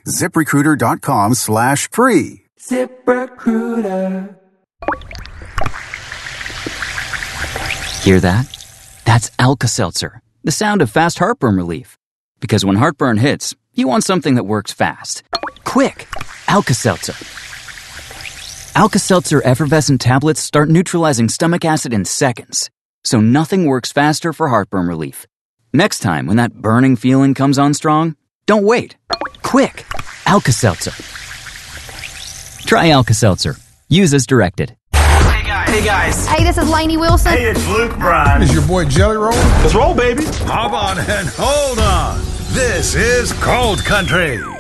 ZipRecruiter.com/free. ZipRecruiter. Hear that? That's Alka-Seltzer, the sound of fast heartburn relief. Because when heartburn hits, you want something that works fast. Quick! Alka-Seltzer. Alka-Seltzer effervescent tablets start neutralizing stomach acid in seconds, so nothing works faster for heartburn relief. Next time when that burning feeling comes on strong, don't wait. Quick! Alka-Seltzer. Try Alka-Seltzer. Use as directed. Hey guys. Hey, this is Lainey Wilson. Hey, it's Luke Bryan. This is your boy Jelly Roll. Let's roll, baby. Hop on and hold on. This is Cold Country.